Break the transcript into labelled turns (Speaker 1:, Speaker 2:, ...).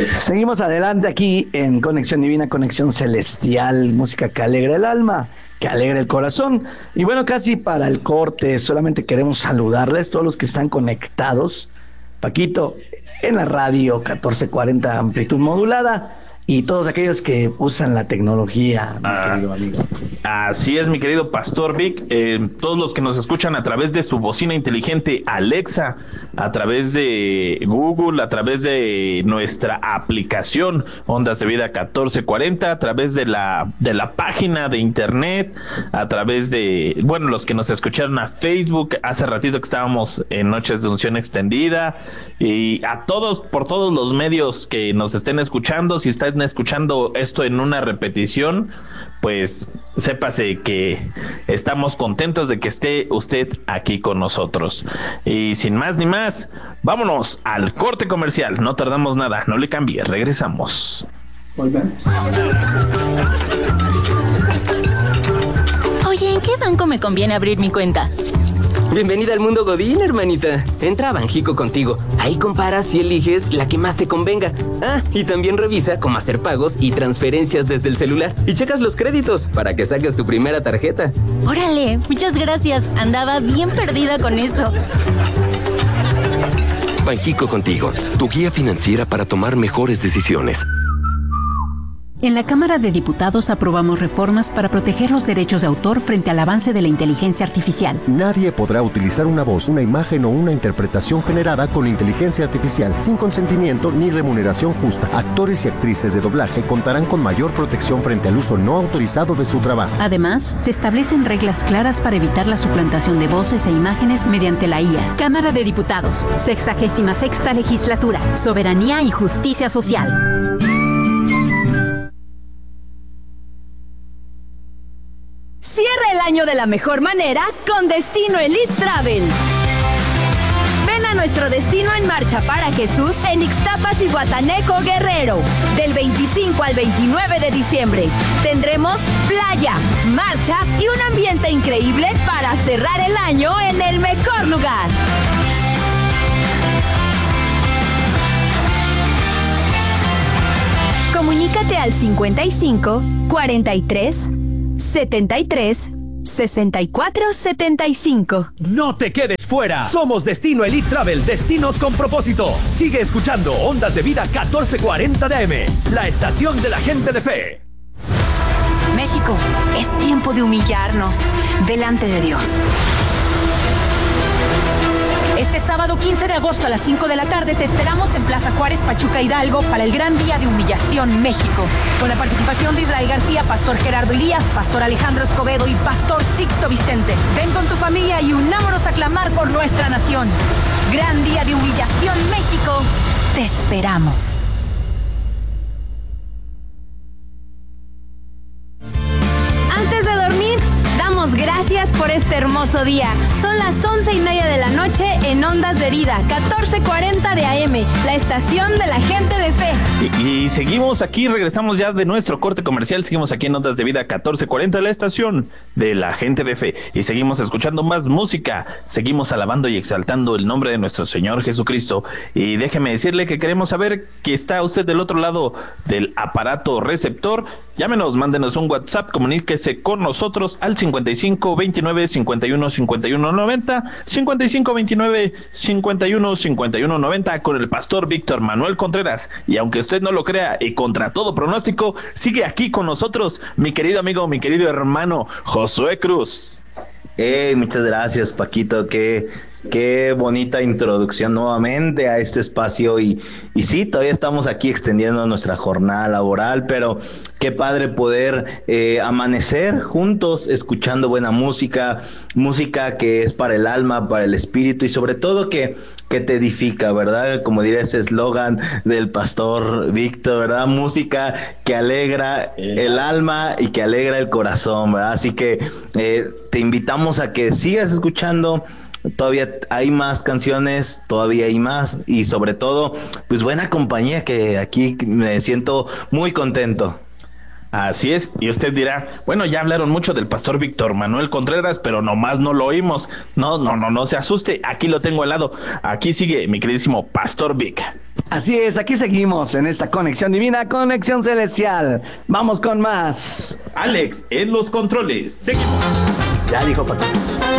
Speaker 1: Seguimos adelante aquí en Conexión Divina, Conexión Celestial, música que alegra el alma, que alegra el corazón. Y bueno, casi para el corte, solamente queremos saludarles, todos los que están conectados. Paquito, en la radio 1440 amplitud modulada, y todos aquellos que usan la tecnología, mi querido amigo.
Speaker 2: Así es, mi querido Pastor Vic. Todos los que nos escuchan a través de su bocina inteligente Alexa, a través de Google, a través de nuestra aplicación Ondas de Vida 1440, a través de la página de internet, a través de, bueno, los que nos escucharon a Facebook, hace ratito que estábamos en Noches de Unción Extendida, y a todos, por todos los medios que nos estén escuchando, si están escuchando esto en una repetición, pues sépase que estamos contentos de que esté usted aquí con nosotros. Y sin más ni más, vámonos al corte comercial. No tardamos nada, no le cambie, regresamos.
Speaker 1: Volvemos.
Speaker 3: Oye, ¿en qué banco me conviene abrir mi cuenta?
Speaker 4: Bienvenida al mundo Godín, hermanita. Entra a Banjico contigo. Ahí comparas y eliges la que más te convenga. Ah, y también revisa cómo hacer pagos y transferencias desde el celular. Y checas los créditos para que saques tu primera tarjeta.
Speaker 3: Órale, muchas gracias. Andaba bien perdida con eso.
Speaker 5: Banjico contigo, tu guía financiera para tomar mejores decisiones.
Speaker 6: En la Cámara de Diputados aprobamos reformas para proteger los derechos de autor frente al avance de la inteligencia artificial.
Speaker 7: Nadie podrá utilizar una voz, una imagen o una interpretación generada con inteligencia artificial sin consentimiento ni remuneración justa. Actores y actrices de doblaje contarán con mayor protección frente al uso no autorizado de su trabajo.
Speaker 6: Además, se establecen reglas claras para evitar la suplantación de voces e imágenes mediante la IA. Cámara de Diputados, 66ª Legislatura, Soberanía y Justicia Social.
Speaker 8: Cierra el año de la mejor manera con Destino Elite Travel. Ven a nuestro Destino en Marcha para Jesús en Ixtapas y Guataneco, Guerrero. Del 25 al 29 de diciembre tendremos playa, marcha y un ambiente increíble para cerrar el año en el mejor lugar. Comunícate al 55 43 73 64 75.
Speaker 9: No te quedes fuera. Somos Destino Elite Travel, destinos con propósito. Sigue escuchando Ondas de Vida 1440 de AM, la estación de la gente de fe.
Speaker 8: México, es tiempo de humillarnos delante de Dios. Este sábado 15 de agosto a las 5 de la tarde te esperamos en Plaza Juárez, Pachuca, Hidalgo para el Gran Día de Humillación México. Con la participación de Israel García, Pastor Gerardo Elías, Pastor Alejandro Escobedo y Pastor Sixto Vicente. Ven con tu familia y unámonos a clamar por nuestra nación. Gran Día de Humillación México. Te esperamos. Antes de dormir, damos gracias por este hermoso día. Son las 11:30 de la noche en Ondas de Vida 1440 de AM, la estación de la gente de fe.
Speaker 2: Y seguimos aquí, regresamos ya de nuestro corte comercial, seguimos aquí en Ondas de Vida 1440, la estación de la gente de fe, y seguimos escuchando más música, seguimos alabando y exaltando el nombre de nuestro Señor Jesucristo. Y déjeme decirle que queremos saber que está usted del otro lado del aparato receptor. Llámenos, mándenos un WhatsApp, comuníquese con nosotros al 55 29 51 51 90, 55 29 51 51 90 con el pastor Víctor Manuel Contreras. Y aunque usted no lo crea y contra todo pronóstico, sigue aquí con nosotros mi querido amigo, mi querido hermano Josué Cruz.
Speaker 10: Muchas gracias, Paquito, qué bonita introducción nuevamente a este espacio y sí, todavía estamos aquí extendiendo nuestra jornada laboral, pero qué padre poder amanecer juntos escuchando buena música que es para el alma, para el espíritu y sobre todo que te edifica, ¿verdad? Como diría ese eslogan del pastor Víctor, ¿verdad? Música que alegra el alma y que alegra el corazón, ¿verdad? Así que te invitamos a que sigas escuchando. Todavía hay más canciones, todavía hay más y sobre todo, pues buena compañía, que aquí me siento muy contento.
Speaker 2: Así es, y usted dirá, bueno, ya hablaron mucho del pastor Víctor Manuel Contreras, pero nomás no lo oímos. No se asuste, aquí lo tengo al lado. Aquí sigue mi queridísimo Pastor Vic.
Speaker 1: Así es, aquí seguimos en esta conexión divina, conexión celestial. Vamos con más.
Speaker 2: Alex, en los controles. Seguimos.
Speaker 1: Ya dijo Paquito.